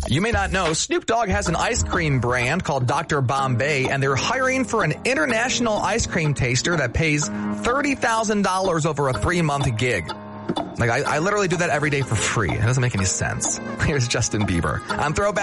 You may not know, Snoop Dogg has an ice cream brand called Dr. Bombay, and they're hiring for an international ice cream taster that pays $30,000 over a 3-month gig. Like, I literally do that every day for free. It doesn't make any sense. Here's Justin Bieber on Throwback.